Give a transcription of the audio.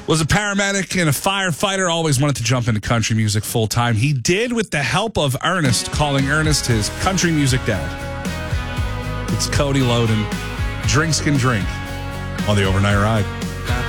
Was a paramedic and a firefighter, always wanted to jump into country music full time. He did with the help of Ernest, calling Ernest his country music dad. It's Cody Loden. Drinks can drink on the Overnight Ride.